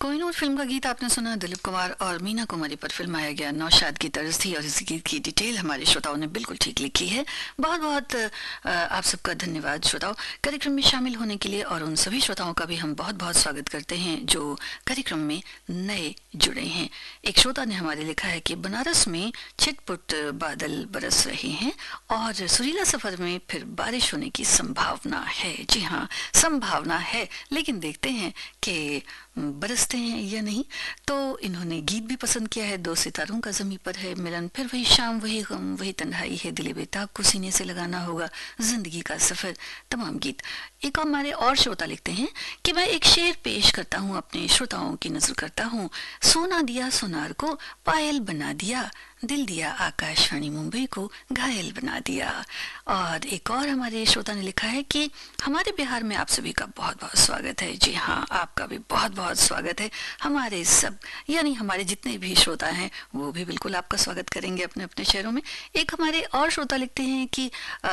Kohinoor film का गीत आपने सुना। दिलीप कुमार और मीना कुमारी पर फिल्माया गया नौशाद की तर्ज थी और इस गीत की डिटेल हमारे श्रोताओं ने बिल्कुल ठीक लिखी है। बहुत बहुत आप सबका धन्यवाद श्रोताओं, कार्यक्रम में शामिल होने के लिए। और उन सभी श्रोताओं का भी हम बहुत बहुत स्वागत करते हैं जो कार्यक्रम में नए जुड़े हैं। एक श्रोता ने हमारे लिखा है कि बनारस में छिटपुट बादल बरस रहे हैं और सुरीला सफर में फिर बारिश होने की संभावना है। जी हाँ, संभावना है, लेकिन देखते हैं कि बरसते हैं या नहीं। तो इन्होंने गीत भी पसंद किया है। दो सितारों का ज़मीं पर है मिलन, फिर वही शाम, वही गम, वही तन्हाई है, दिले बेताब को सीने से लगाना होगा, जिंदगी का सफर, तमाम गीत। एक हमारे और श्रोता लिखते हैं कि मैं एक शेर पेश करता हूँ, अपने श्रोताओं की नजर करता हूँ। सोना दिया सोनार को पायल बना दिया, दिल दिया आकाशवाणी मुंबई को घायल बना दिया। और एक और हमारे श्रोता ने लिखा है कि हमारे बिहार में आप सभी का बहुत बहुत स्वागत है। जी हाँ, आपका भी बहुत बहुत स्वागत है। हमारे सब यानी हमारे जितने भी श्रोता हैं वो भी बिल्कुल आपका स्वागत करेंगे अपने अपने शहरों में। एक हमारे और श्रोता लिखते हैं कि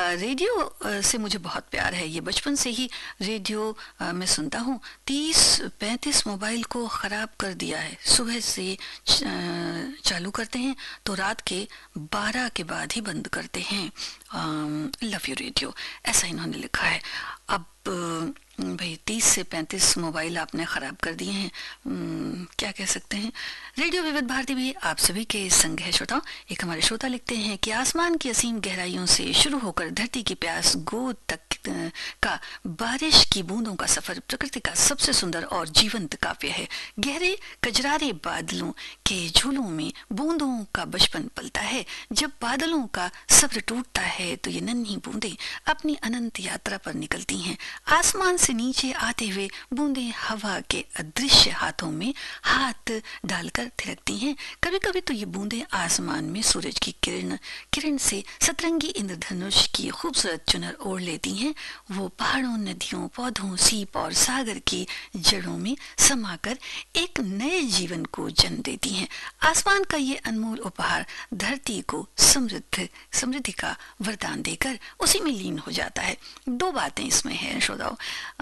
रेडियो से मुझे बहुत प्यार है, ये बचपन से ही रेडियो मैं सुनता हूँ। 30-35 मोबाइल को ख़राब कर दिया है। सुबह से चालू करते हैं तो रात के 12 के बाद ही बंद करते हैं। लव यू रेडियो, ऐसा इन्होंने लिखा है। अब भाई 30 से 35 मोबाइल आपने ख़राब कर दिए हैं, क्या कह सकते हैं। रेडियो विविध भारती भी आप सभी के संग है श्रोताओं। एक हमारे श्रोता लिखते हैं कि आसमान की असीम गहराइयों से शुरू होकर धरती की प्यास गोद तक का बारिश की बूंदों का सफर प्रकृति का सबसे सुंदर और जीवंत काव्य है। गहरे कजरारे बादलों के झूलों में बूंदों का बचपन पलता है। जब बादलों का सब्र टूटता है तो ये नन्ही बूंदें अपनी अनंत यात्रा पर निकलती हैं। आसमान से नीचे आते हुए बूंदें हवा के अदृश्य हाथों में हाथ डालकर थिरकती हैं। कभी कभी तो ये बूंदें आसमान में सूरज की किरण से सतरंगी इंद्रधनुष की खूबसूरत चुनर ओढ़ लेती हैं। वो पहाड़ों, नदियों, पौधों, सीप और सागर की जड़ों में समाकर एक नए जीवन को जन्म देती हैं। आसमान का ये अनमोल उपहार धरती को समृद्धि का वरदान देकर उसी में लीन हो जाता है। दो बातें इसमें हैं श्रोताओ,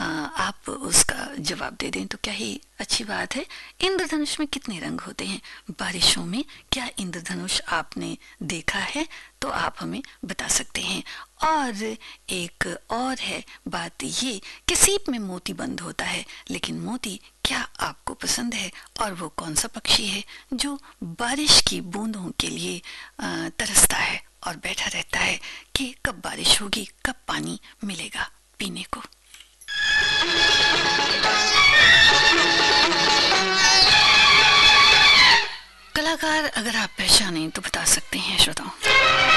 आप उसका जवाब दे दें तो क्या ही अच्छी बात है। इंद्रधनुष में कितने रंग होते हैं, बारिशों में क्या इंद्रधनुष आपने देखा है तो आप हमें बता सकते हैं। और एक और है बात ये कि सीप में मोती बंद होता है, लेकिन मोती क्या आपको पसंद है? और वो कौन सा पक्षी है जो बारिश की बूंदों के लिए तरसता है और बैठा रहता है कि कब बारिश होगी, कब पानी मिलेगा पीने को। कलाकार अगर आप पहचानें तो बता सकते हैं श्रोताओं।